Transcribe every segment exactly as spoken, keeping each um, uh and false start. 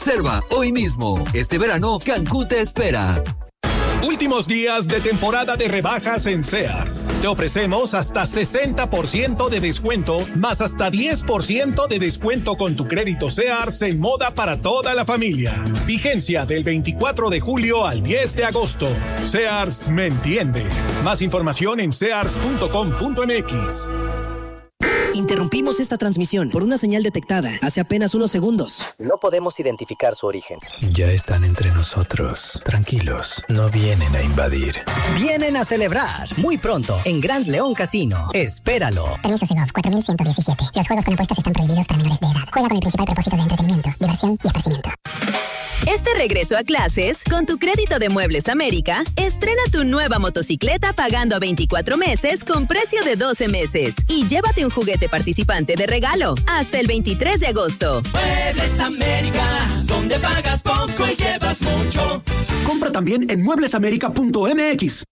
Reserva hoy mismo. Este verano, Cancún te espera. Últimos días de temporada de rebajas en Sears. Te ofrecemos hasta sesenta por ciento de descuento, más hasta diez por ciento de descuento con tu crédito Sears en moda para toda la familia. Vigencia del veinticuatro de julio al diez de agosto. Sears me entiende. Más información en sears punto com punto m x. Interrumpimos esta transmisión por una señal detectada hace apenas unos segundos. No podemos identificar su origen. Ya están entre nosotros. Tranquilos, no vienen a invadir. Vienen a celebrar. Muy pronto, en Grand León Casino. Espéralo. Permiso Segov cuatro mil ciento diecisiete. Los juegos con apuestas están prohibidos para menores de edad. Juega con el principal propósito de entretenimiento, diversión y esparcimiento. Este regreso a clases, con tu crédito de Muebles América, estrena tu nueva motocicleta pagando a veinticuatro meses con precio de doce meses y llévate un juguete participante de regalo hasta el veintitrés de agosto. Muebles América, donde pagas poco y llevas mucho. Compra también en muebles américa punto m x.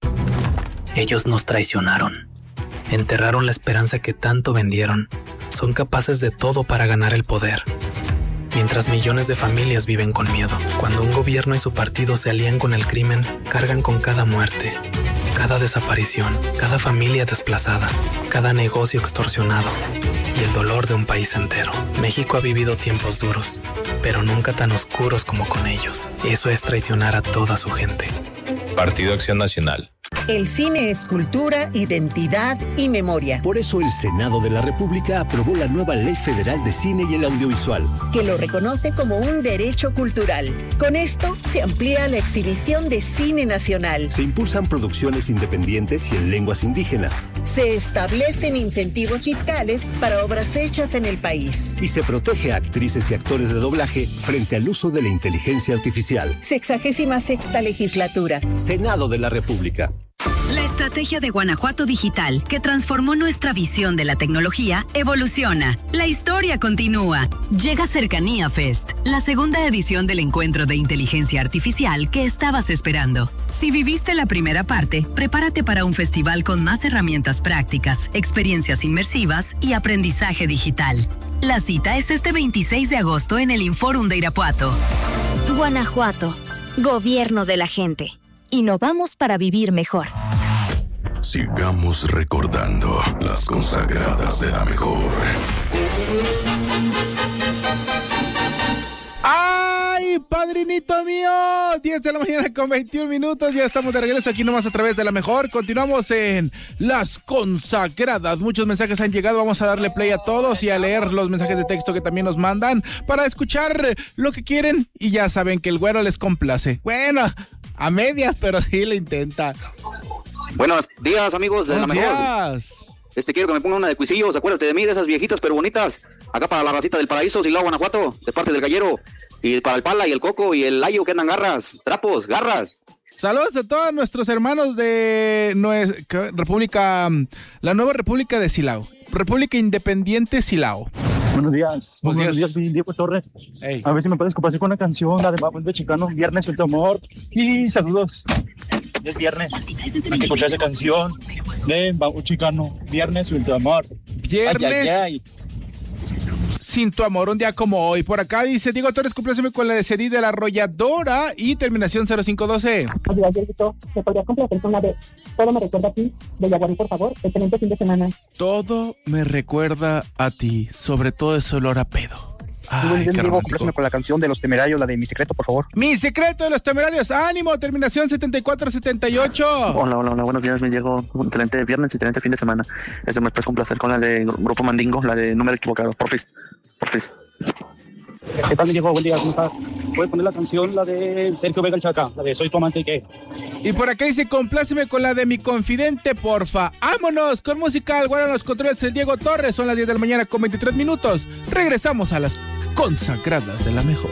Ellos nos traicionaron. Enterraron la esperanza que tanto vendieron. Son capaces de todo para ganar el poder. Mientras millones de familias viven con miedo, cuando un gobierno y su partido se alían con el crimen, cargan con cada muerte, cada desaparición, cada familia desplazada, cada negocio extorsionado y el dolor de un país entero. México ha vivido tiempos duros, pero nunca tan oscuros como con ellos. Eso es traicionar a toda su gente. Partido Acción Nacional. El cine es cultura, identidad y memoria. Por eso el Senado de la República aprobó la nueva Ley Federal de Cine y el Audiovisual, que lo reconoce como un derecho cultural. Con esto se amplía la exhibición de cine nacional. Se impulsan producciones independientes y en lenguas indígenas. Se establecen incentivos fiscales para obras hechas en el país. Y se protege a actrices y actores de doblaje frente al uso de la inteligencia artificial. Sexagésima sexta legislatura. Senado de la República. La estrategia de Guanajuato Digital, que transformó nuestra visión de la tecnología, evoluciona. La historia continúa. Llega Cercanía Fest, la segunda edición del encuentro de inteligencia artificial que estabas esperando. Si viviste la primera parte, prepárate para un festival con más herramientas prácticas, experiencias inmersivas y aprendizaje digital. La cita es este veintiséis de agosto en el Inforum de Irapuato. Guanajuato, gobierno de la gente. Innovamos para vivir mejor. Sigamos recordando las consagradas de la mejor. ¡Ay, padrinito mío! diez de la mañana con veintiún minutos. Ya estamos de regreso aquí nomás a través de la mejor. Continuamos en Las Consagradas. Muchos mensajes han llegado. Vamos a darle play a todos y a leer los mensajes de texto que también nos mandan para escuchar lo que quieren. Y ya saben que el güero les complace. Bueno, a medias, pero sí le intenta. Buenos días, amigos de Buenos la mejor. días. Este quiero que me ponga una de cuisillos. Acuérdate de mí, de esas viejitas pero bonitas. Acá para la racita del Paraíso, Silao, Guanajuato, de parte del Gallero. Y para el Pala y el Coco y el Layo que andan garras, trapos, garras. Saludos a todos nuestros hermanos de nuestra República, la nueva República de Silao. República Independiente Silao. Buenos días. Buenos, Buenos días, días Diego Torres. Hey. A ver si me puedes complacer con una canción, la de Babel de Chicano, Viernes Suelto Amor. Y saludos. Es viernes. Hay que escuchar esa canción de Babel Chicano, Viernes Suelto Amor. Viernes. Ay, ay, ay. Sin tu amor, un día como hoy. Por acá dice Diego Torres, compláceme con la de Cedí de la Arrolladora y terminación cero cinco doce. Ayuda, Dieguito, ¿me podrías complacer con la de Todo me recuerda a ti, de Yaguarí, por favor? Excelente fin de semana. Todo me recuerda a ti, sobre todo ese olor a pedo. Ay, qué Diego, compláceme con la canción de Los Temerarios, la de Mi Secreto, por favor. Mi Secreto de Los Temerarios, ánimo, terminación setenta y cuatro setenta y ocho. Hola, hola, hola, buenos días, me llegó un excelente viernes y excelente fin de semana. Este me puedes complacer con la de Grupo Mandingo, la de Número Equivocado, porfis, porfis. ¿Qué tal, me llegó? Buen día, ¿cómo estás? Puedes poner la canción, la de Sergio Vega el Chaca, la de Soy tu amante y qué. Y por acá dice, compláceme con la de Mi Confidente, porfa. ¡Vámonos! Con música, al guarda los controles el Diego Torres. Son las diez de la mañana con veintitrés minutos. Regresamos a Las Consagradas de la Mejor.